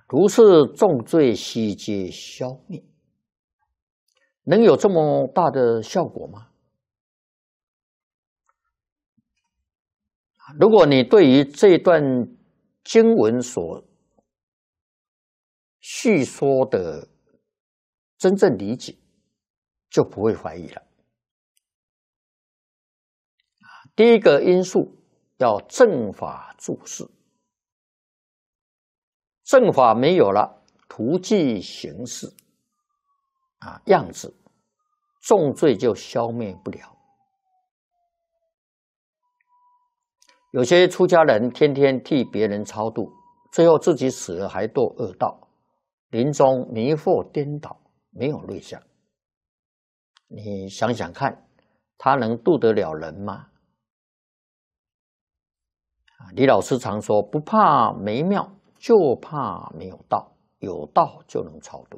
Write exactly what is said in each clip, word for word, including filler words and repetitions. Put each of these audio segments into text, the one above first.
如是重罪悉皆消灭，能有这么大的效果吗？如果你对于这段经文所叙说的真正理解，就不会怀疑了。第一个因素要正法注释，正法没有了，图迹形式啊样子，重罪就消灭不了。有些出家人天天替别人超度，最后自己死了还堕恶道，临终迷惑颠倒，没有瑞相。你想想看，他能度得了人吗？李老师常说，不怕没庙，就怕没有道，有道就能超度。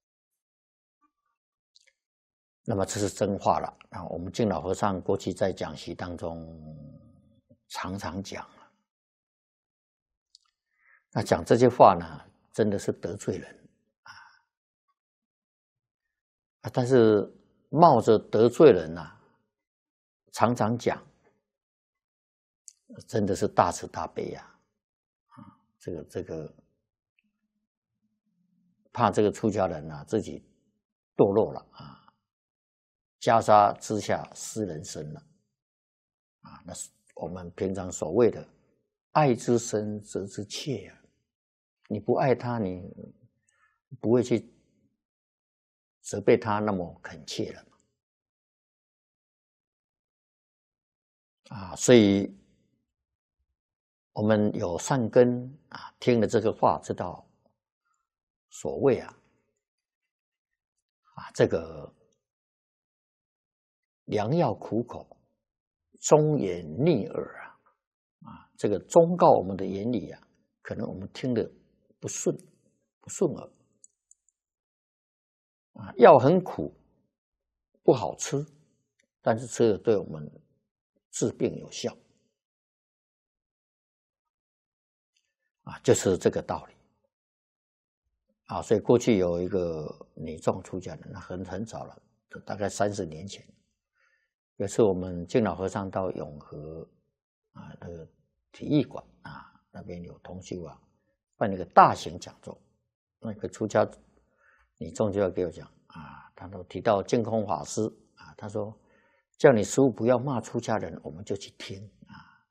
那么这是真话了啊！我们净老和尚过去在讲习当中常常讲。那讲这些话呢，真的是得罪人啊！但是冒着得罪人啊，常常讲，真的是大慈大悲呀！啊，这个这个，怕这个出家人啊自己堕落了啊，袈裟之下失人身了啊！那是我们平常所谓的爱之深责之切呀。你不爱他，你不会去责备他那么恳切了啊！所以，我们有善根啊，听了这个话，知道所谓啊啊这个良药苦口，忠言逆耳啊啊！这个忠告我们的言语啊，可能我们听得不顺，不顺耳啊。药很苦，不好吃，但是吃了对我们治病有效啊，就是这个道理啊。所以过去有一个女众出家人，那很很早了，大概三十年前，有次我们净老和尚到永和啊那个体育馆啊那边有同修啊办了一个大型讲座，那个出家女众就要给我讲啊，他都提到净空法师啊，他说叫你师父不要骂出家人，我们就去听啊。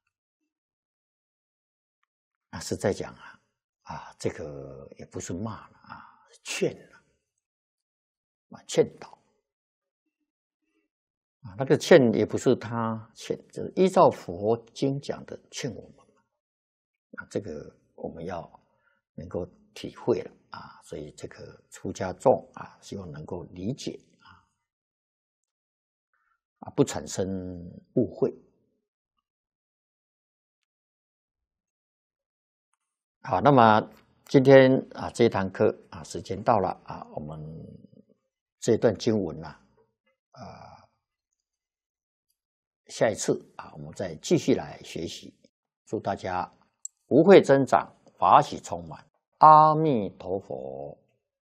那是在讲啊啊，这个也不是骂了啊，是劝了啊，劝导啊，那个劝也不是他劝，就是依照佛经讲的劝我们啊，这个我们要能够体会了啊，所以这个出家众啊，希望能够理解啊，啊，不产生误会。好，那么今天啊这一堂课啊时间到了啊，我们这段经文呢，啊，呃，下一次啊我们再继续来学习。祝大家福慧增长，法喜充满。阿弥陀佛。